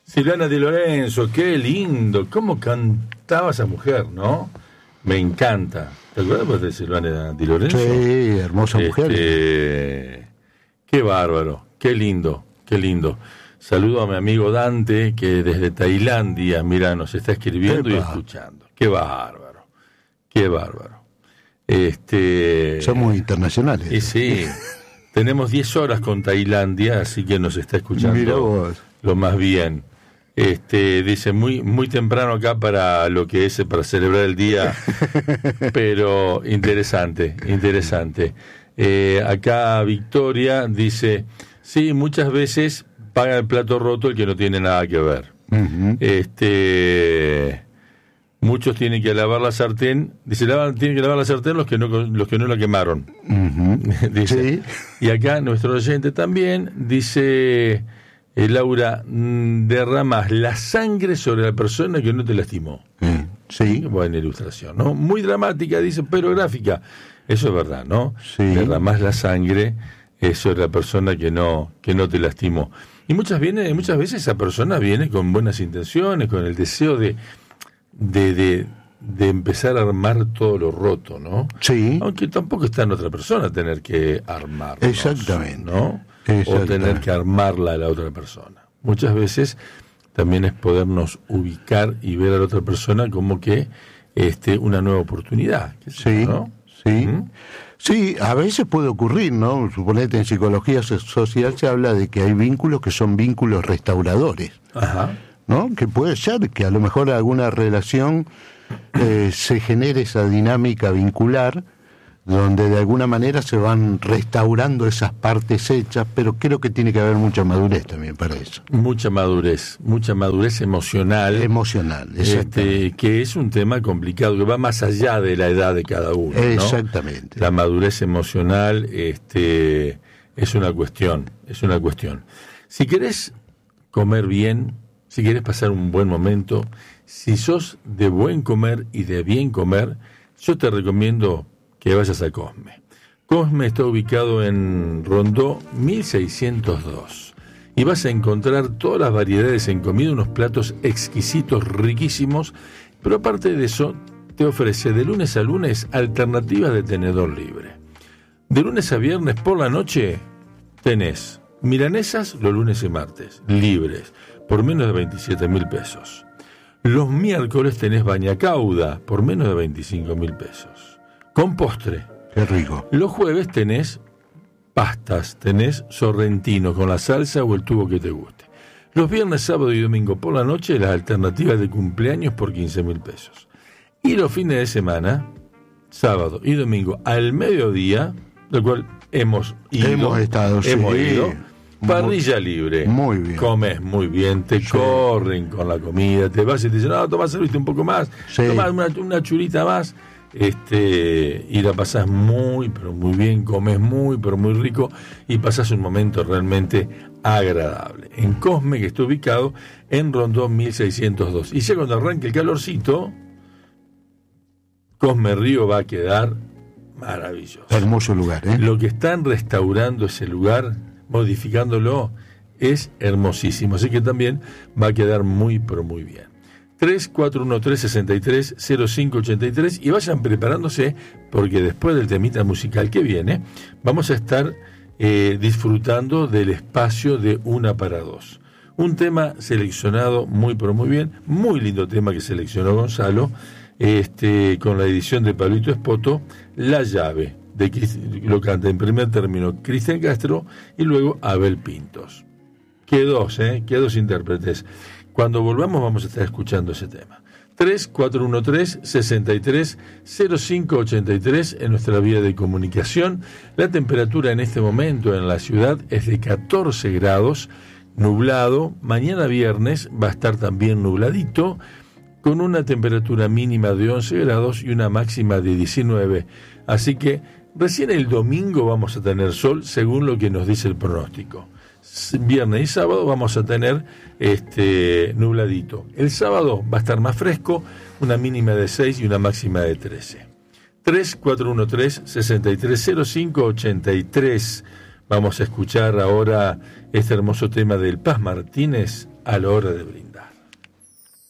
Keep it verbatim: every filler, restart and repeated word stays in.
Silvana Di Lorenzo, qué lindo, cómo cantaba esa mujer, ¿no? Me encanta. ¿Te acuerdas de Silvana Di Lorenzo? Sí, hermosa este, mujer. Qué bárbaro, qué lindo, qué lindo. Saludo a mi amigo Dante, que desde Tailandia, mira, nos está escribiendo Epa. y escuchando. Qué bárbaro, qué bárbaro. Este, Somos internacionales. Y sí, tenemos diez horas con Tailandia, así que nos está escuchando Mirá vos. lo más bien. Este, dice, muy muy temprano acá para lo que es, para celebrar el día, pero interesante, interesante. Eh, acá Victoria dice, sí, muchas veces paga el plato roto el que no tiene nada que ver. Uh-huh. Este, muchos tienen que lavar la sartén, dice, lavan, tienen que lavar la sartén los que no los que no la quemaron. Uh-huh. Dice. Sí. Y acá nuestro oyente también dice, eh, Laura, mm, derramas la sangre sobre la persona que no te lastimó. Eh, sí. Buena ilustración, ¿no? Muy dramática, dice, pero gráfica. Eso es verdad, ¿no? Sí. Derramás la sangre eh, sobre la persona que no que no te lastimó. Y muchas viene, muchas veces esa persona viene con buenas intenciones, con el deseo de de, de, de empezar a armar todo lo roto, ¿no? Sí. Aunque tampoco está en otra persona tener que armarlo. Exactamente. ¿No? Exactamente. O tener que armarla a la otra persona. Muchas veces también es podernos ubicar y ver a la otra persona como que este una nueva oportunidad. Sí, ¿no? sí. ¿Mm? Sí, a veces puede ocurrir, ¿no? Suponete, en psicología so- social se habla de que hay vínculos que son vínculos restauradores, Ajá. ¿no? Que puede ser que a lo mejor alguna relación eh, se genere esa dinámica vincular donde de alguna manera se van restaurando esas partes hechas, pero creo que tiene que haber mucha madurez también para eso. Mucha madurez, mucha madurez emocional. Emocional, exactamente. Este, que es un tema complicado, que va más allá de la edad de cada uno, ¿no? Exactamente. La madurez emocional este, es una cuestión, es una cuestión. Si querés comer bien, si querés pasar un buen momento, si sos de buen comer y de bien comer, yo te recomiendo que vayas a Cosme. Cosme está ubicado en Rondó mil seiscientos dos y vas a encontrar todas las variedades en comida, unos platos exquisitos, riquísimos, pero aparte de eso te ofrece de lunes a lunes alternativas de tenedor libre. De lunes a viernes por la noche tenés milanesas los lunes y martes, libres, por menos de veintisiete mil pesos. Los miércoles tenés bañacauda por menos de veinticinco mil pesos. Con postre. Qué rico. Los jueves tenés pastas, tenés sorrentino con la salsa o el tubo que te guste. Los viernes, sábado y domingo por la noche, las alternativas de cumpleaños por quince mil pesos. Y los fines de semana, sábado y domingo al mediodía, del cual hemos ido, Hemos estado, hemos sí. ido, parrilla libre. Muy bien. Comes muy bien, te Sí. corren con la comida, te vas y te dicen, no, tomás, serviste un poco más, Sí. tomás una, una churita más. Este, y la pasás muy, pero muy bien, comes muy, pero muy rico y pasás un momento realmente agradable. En Cosme, que está ubicado en Rondón mil seiscientos dos. Y ya cuando arranque el calorcito, Cosme Río va a quedar maravilloso. Hermoso lugar, ¿eh? Lo que están restaurando ese lugar, modificándolo, es hermosísimo. Así que también va a quedar muy, pero muy bien. tres cuatro uno tres, seis tres, cero cinco ocho tres y vayan preparándose porque después del temita musical que viene vamos a estar eh, disfrutando del espacio de Una para Dos, un tema seleccionado muy pero muy bien, muy lindo tema que seleccionó Gonzalo, este, con la edición de Pablito Espoto, La Llave, de Crist- lo canta en primer término Cristian Castro y luego Abel Pintos. Qué dos, ¿eh? Qué dos intérpretes. Cuando volvamos vamos a estar escuchando ese tema. tres cuatro uno tres, seis tres, cero cinco ocho tres en nuestra vía de comunicación. La temperatura en este momento en la ciudad es de catorce grados, nublado. Mañana viernes va a estar también nubladito, con una temperatura mínima de once grados y una máxima de diecinueve. Así que recién el domingo vamos a tener sol, según lo que nos dice el pronóstico. Viernes y sábado vamos a tener este nubladito. El sábado va a estar más fresco, una mínima de seis y una máxima de trece. tres cuatro uno tres, seis tres, cero cinco ocho tres. Vamos a escuchar ahora este hermoso tema del Paz Martínez, a la hora de brindar.